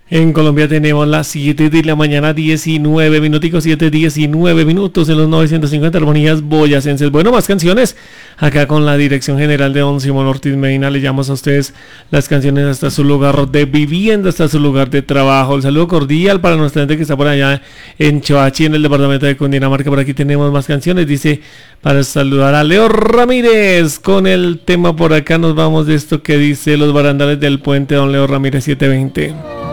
En Colombia tenemos las 7 de la mañana, 19 minuticos, 7:19 minutos en los 950 armonías boyacenses. Bueno, más canciones. Acá con la dirección general de don Simón Ortiz Medina le llamamos a ustedes las canciones hasta su lugar de vivienda, hasta su lugar de trabajo. El saludo cordial para nuestra gente que está por allá en Choachi, en el departamento de Cundinamarca. Por aquí tenemos más canciones. Dice, para saludar a Leo Ramírez con el tema por acá. Nos vamos de esto que dice Los barandales del puente, don Leo Ramírez 720.